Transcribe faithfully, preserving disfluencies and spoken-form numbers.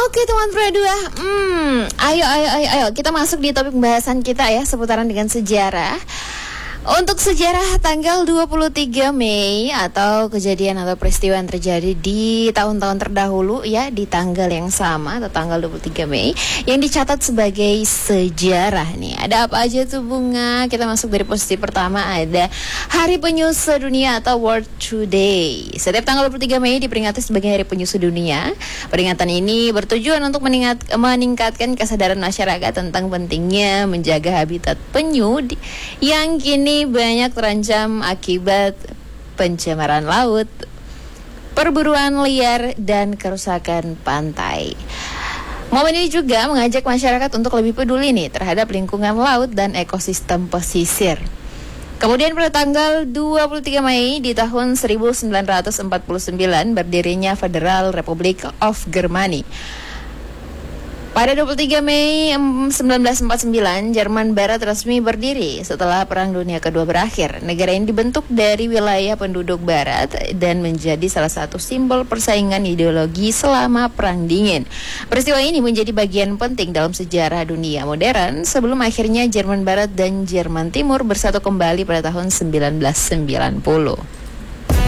Oke teman Pro dua, hmm, ayo ayo ayo ayo kita masuk di topik pembahasan kita ya, seputaran dengan sejarah. Untuk sejarah tanggal dua puluh tiga Mei atau kejadian atau peristiwa yang terjadi di tahun-tahun terdahulu ya, di tanggal yang sama atau tanggal dua puluh tiga Mei yang dicatat sebagai sejarah nih. Ada apa aja tuh Bunga? Kita masuk dari posisi pertama, ada Hari Penyu Sedunia atau World Today. Setiap tanggal dua puluh tiga Mei diperingati sebagai Hari Penyu Sedunia. Peringatan ini bertujuan untuk meningkat, meningkatkan kesadaran masyarakat tentang pentingnya menjaga habitat penyu di, yang kini banyak terancam akibat pencemaran laut, perburuan liar, dan kerusakan pantai. Momen ini juga mengajak masyarakat untuk lebih peduli nih terhadap lingkungan laut dan ekosistem pesisir. Kemudian pada tanggal dua puluh tiga Mei di tahun seribu sembilan ratus empat puluh sembilan berdirinya Federal Republic of Germany. Pada dua puluh tiga Mei seribu sembilan ratus empat puluh sembilan, Jerman Barat resmi berdiri setelah Perang Dunia Kedua berakhir. Negara ini dibentuk dari wilayah penduduk Barat dan menjadi salah satu simbol persaingan ideologi selama Perang Dingin. Peristiwa ini menjadi bagian penting dalam sejarah dunia modern sebelum akhirnya Jerman Barat dan Jerman Timur bersatu kembali pada tahun seribu sembilan ratus sembilan puluh.